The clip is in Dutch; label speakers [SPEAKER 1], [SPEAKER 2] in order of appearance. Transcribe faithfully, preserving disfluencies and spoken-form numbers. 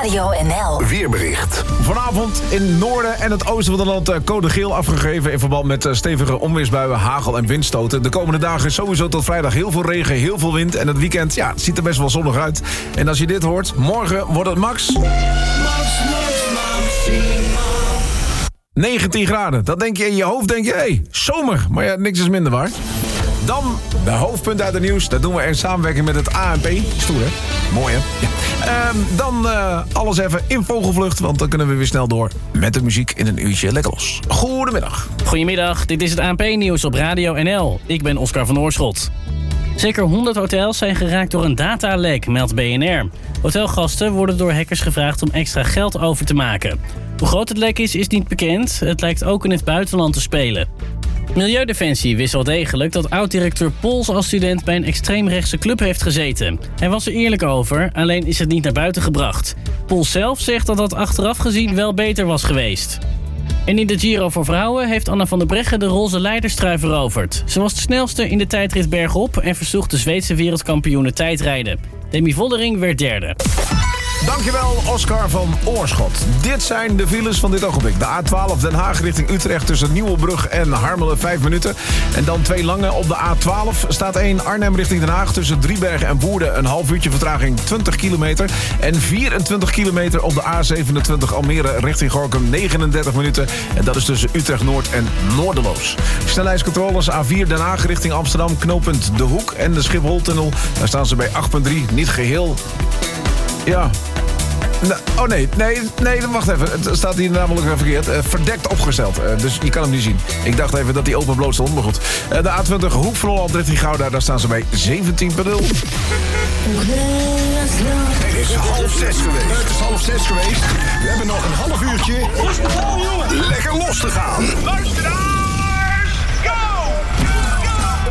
[SPEAKER 1] Radio N L.
[SPEAKER 2] Weerbericht.
[SPEAKER 3] Vanavond in het noorden en het oosten van het land uh, code geel afgegeven... in verband met uh, stevige onweersbuien, hagel en windstoten. De komende dagen is sowieso tot vrijdag heel veel regen, heel veel wind. En het weekend, ja, het ziet er best wel zonnig uit. En als je dit hoort, morgen wordt het max... Max, max, maximaal. negentien graden. Dat denk je in je hoofd, denk je, hé, hey, zomer. Maar ja, niks is minder waar. Dan de hoofdpunten uit het nieuws. Dat doen we in samenwerking met het A N P. Stoer, hè? Mooi, hè? Ja. Um, dan uh, alles even in vogelvlucht, want dan kunnen we weer snel door met de muziek in een uurtje lekker los. Goedemiddag.
[SPEAKER 4] Goedemiddag, dit is het A N P-nieuws op Radio N L. Ik ben Oscar van Oorschot. Zeker honderd hotels zijn geraakt door een datalek, meldt B N R. Hotelgasten worden door hackers gevraagd om extra geld over te maken. Hoe groot het lek is, is niet bekend. Het lijkt ook in het buitenland te spelen. Milieudefensie wist wel degelijk dat oud-directeur Pols als student bij een extreemrechtse club heeft gezeten. Hij was er eerlijk over, alleen is het niet naar buiten gebracht. Pols zelf zegt dat dat achteraf gezien wel beter was geweest. En in de Giro voor vrouwen heeft Anna van der Breggen de roze leiderstrui veroverd. Ze was de snelste in de tijdrit bergop en versloeg de Zweedse wereldkampioene tijdrijden. Demi Vollering werd derde.
[SPEAKER 3] Dankjewel, Oscar van Oorschot. Dit zijn de files van dit ogenblik. De A twaalf Den Haag richting Utrecht tussen Nieuwebrug en Harmelen vijf minuten. En dan twee lange op de A twaalf. Staat één Arnhem richting Den Haag tussen Driebergen en Woerden. Een half uurtje vertraging twintig kilometer. En vierentwintig kilometer op de A zevenentwintig Almere richting Gorinchem negenendertig minuten. En dat is tussen Utrecht Noord en Noorderloos. Snelheidscontroles A vier Den Haag richting Amsterdam. Knooppunt De Hoek en de Schipholtunnel. Daar staan ze bij acht komma drie. Niet geheel... Ja... Oh nee, nee, nee, wacht even. Het staat hier namelijk verkeerd. Uh, verdekt opgesteld, uh, dus je kan hem niet zien. Ik dacht even dat hij open bloot stond, maar goed. Uh, de A twintig Hoek van Holland richting Gouda, daar staan ze bij zeventien komma nul.
[SPEAKER 2] Het is half zes geweest. Het is half zes geweest. We hebben nog een half uurtje lekker los te gaan. Luister aan!